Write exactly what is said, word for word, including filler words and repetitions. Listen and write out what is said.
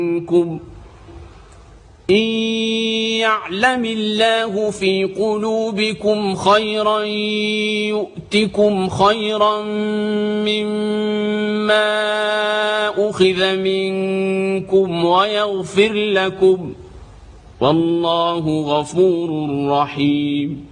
منكم إن يعلم الله في قلوبكم خيرا يؤتكم خيرا مما أخذ منكم ويغفر لكم والله غفور رحيم.